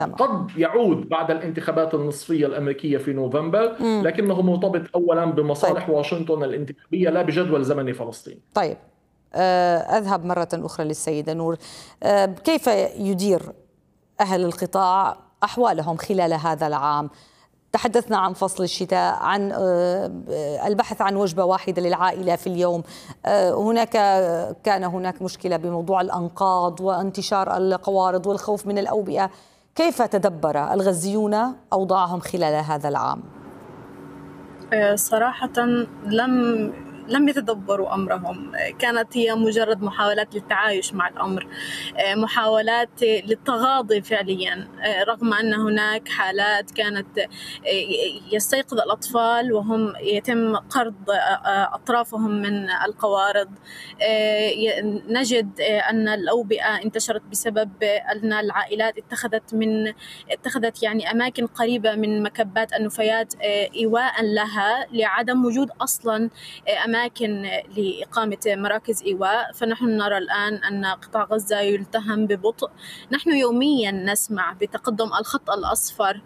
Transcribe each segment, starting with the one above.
تمام. قد يعود بعد الانتخابات النصفية الأمريكية في نوفمبر، لكنه مرتبط أولا طيب. بمصالح واشنطن الانتخابية لا بجدول زمني فلسطين. طيب، أذهب مرة أخرى للسيدة نور. كيف يدير أهل القطاع أحوالهم خلال هذا العام؟ تحدثنا عن فصل الشتاء، عن البحث عن وجبة واحدة للعائلة في اليوم. كان هناك مشكلة بموضوع الأنقاض وانتشار القوارض والخوف من الأوبئة. كيف تدبر الغزيون أوضاعهم خلال هذا العام؟ صراحة لم يتدبروا أمرهم. كانت هي مجرد محاولات للتعايش مع الأمر، محاولات للتغاضي فعليا، رغم أن هناك حالات كانت يستيقظ الأطفال وهم يتم قرض أطرافهم من القوارض. نجد أن الأوبئة انتشرت بسبب أن العائلات اتخذت يعني أماكن قريبة من مكبات النفايات إيواء لها، لعدم وجود أصلا أماكن لإقامة مراكز إيواء. فنحن نرى الآن أن قطاع غزة يلتهم ببطء. نحن يوميا نسمع بتقدم الخط الأصفر،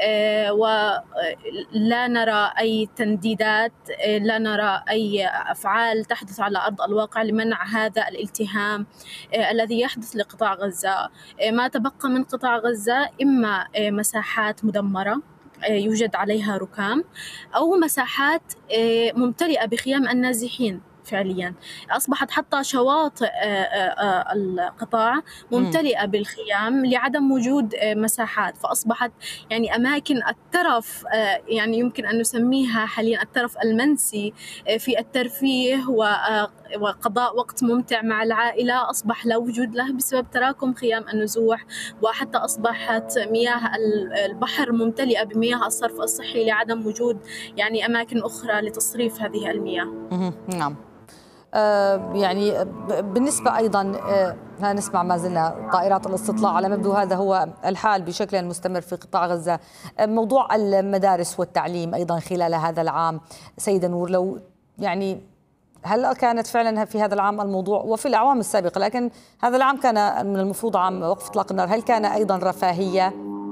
ولا نرى أي تنديدات، لا نرى أي أفعال تحدث على أرض الواقع لمنع هذا الالتهام الذي يحدث لقطاع غزة. ما تبقى من قطاع غزة إما مساحات مدمرة يوجد عليها ركام، أو مساحات ممتلئة بخيام النازحين. فعليا أصبحت حتى شواطئ القطاع ممتلئة بالخيام لعدم وجود مساحات، فأصبحت يعني أماكن الترف، يعني يمكن أن نسميها حاليا الترف المنسي في الترفيه وقضاء وقت ممتع مع العائلة، أصبح لا وجود له بسبب تراكم خيام النزوح. وحتى أصبحت مياه البحر ممتلئة بمياه الصرف الصحي لعدم وجود يعني أماكن أخرى لتصريف هذه المياه. نعم. يعني بالنسبة أيضا نسمع ما زلنا طائرات الاستطلاع، على مبدو هذا هو الحال بشكل مستمر في قطاع غزة. موضوع المدارس والتعليم أيضا خلال هذا العام، سيدة نور، لو يعني هل كانت فعلا في هذا العام الموضوع وفي الأعوام السابقة، لكن هذا العام كان من المفروض عام وقف إطلاق النار، هل كان أيضا رفاهية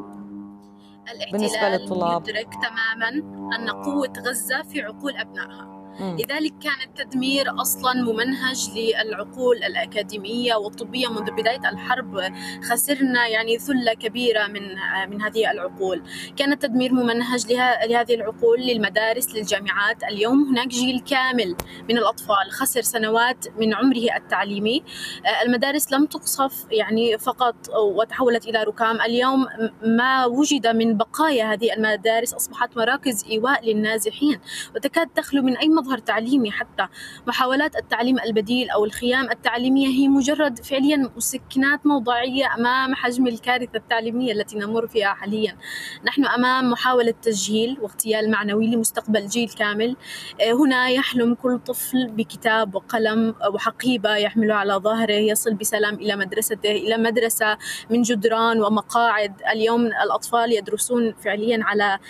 بالنسبة للطلاب؟ يدرك تماما أن قوة غزة في عقول أبنائها، لذلك كان التدمير أصلا ممنهج للعقول الأكاديمية والطبية منذ بداية الحرب. خسرنا يعني ثلة كبيرة من هذه العقول. كان التدمير ممنهج لهذه العقول، للمدارس، للجامعات. اليوم هناك جيل كامل من الأطفال خسر سنوات من عمره التعليمي. المدارس لم تقصف يعني فقط وتحولت إلى ركام. اليوم ما وجد من بقايا هذه المدارس أصبحت مراكز إيواء للنازحين، وتكاد تخلو من أي مظهر تعليمي. حتى محاولات التعليم البديل أو الخيام التعليمية هي مجرد فعليا مسكنات موضعية أمام حجم الكارثة التعليمية التي نمر فيها حاليا. نحن أمام محاولة تسجيل واغتيال معنوي لمستقبل جيل كامل. هنا يحلم كل طفل بكتاب وقلم وحقيبة يحمله على ظهره، يصل بسلام إلى مدرسته، إلى مدرسة من جدران ومقاعد. اليوم الأطفال يدرسون فعليا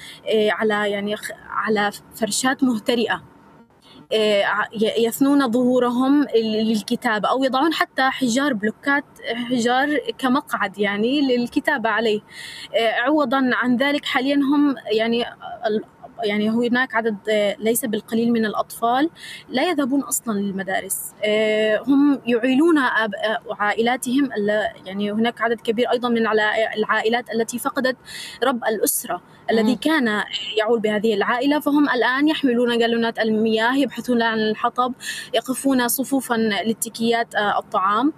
على فرشات مهترئة، يثنون ظهورهم للكتابة، أو يضعون حتى حجار، بلوكات حجار كمقعد يعني للكتابة عليه. عوضا عن ذلك حاليا هم يعني هناك عدد ليس بالقليل من الأطفال لا يذهبون أصلا للمدارس. هم يعيلون عائلاتهم. يعني هناك عدد كبير أيضا من العائلات التي فقدت رب الأسرة الذي كان يعول بهذه العائلة، فهم الآن يحملون جالونات المياه، يبحثون عن الحطب، يقفون صفوفا لاتكيات الطعام.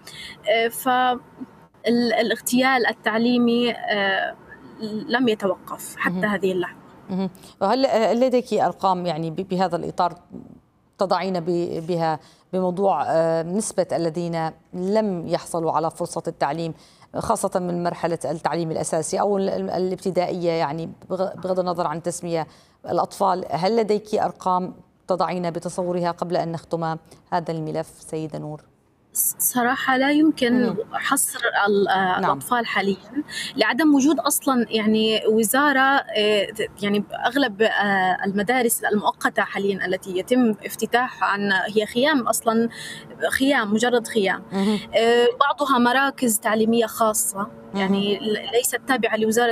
فالاغتيال التعليمي لم يتوقف حتى هذه اللحظة. وهل لديك أرقام يعني بهذا الإطار تضعين بها بموضوع نسبة الذين لم يحصلوا على فرصة التعليم، خاصة من مرحلة التعليم الأساسي أو الابتدائية، يعني بغض النظر عن تسمية الأطفال؟ هل لديك أرقام تضعين بتصورها قبل أن نختم هذا الملف سيدة نور؟ صراحة لا يمكن حصر الأطفال حاليا لعدم وجود أصلا يعني وزارة. يعني أغلب المدارس المؤقتة حاليا التي يتم افتتاحها هي خيام، أصلا خيام، مجرد خيام. بعضها مراكز تعليمية خاصة يعني ليست تابعة لوزارة